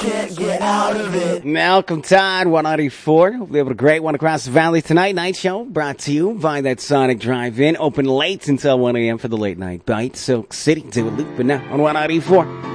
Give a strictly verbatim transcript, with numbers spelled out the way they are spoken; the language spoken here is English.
can't get out of it. Malcolm Todd, one ninety-four. We'll be able to great one across the valley tonight. Night show brought to you by that Sonic Drive-In. Open late until one a.m. for the late night bite. Silk City, do a loop, and now on one ninety-four.